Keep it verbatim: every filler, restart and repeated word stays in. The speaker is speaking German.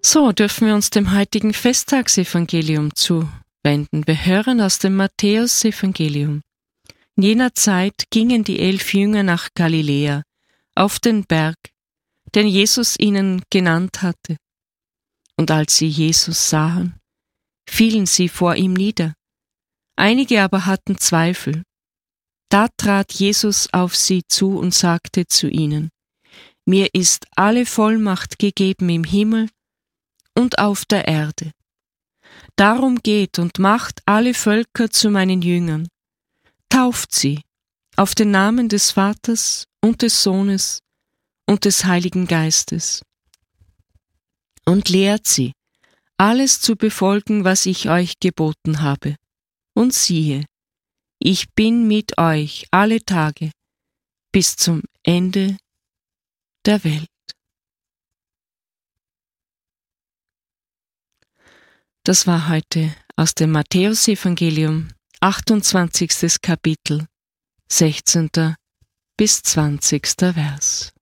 So dürfen wir uns dem heutigen Festtagsevangelium zuwenden. Wir hören aus dem Matthäusevangelium. In jener Zeit gingen die elf Jünger nach Galiläa, auf den Berg, den Jesus ihnen genannt hatte. Und als sie Jesus sahen, fielen sie vor ihm nieder. Einige aber hatten Zweifel. Da trat Jesus auf sie zu und sagte zu ihnen: Mir ist alle Vollmacht gegeben im Himmel und auf der Erde. Darum geht und macht alle Völker zu meinen Jüngern. Tauft sie auf den Namen des Vaters und des Sohnes und des Heiligen Geistes und lehrt sie, alles zu befolgen, was ich euch geboten habe. Und siehe, ich bin mit euch alle Tage bis zum Ende der Welt. Das war heute aus dem Matthäusevangelium, achtundzwanzigstes Kapitel, sechzehnter bis zwanzigster Vers.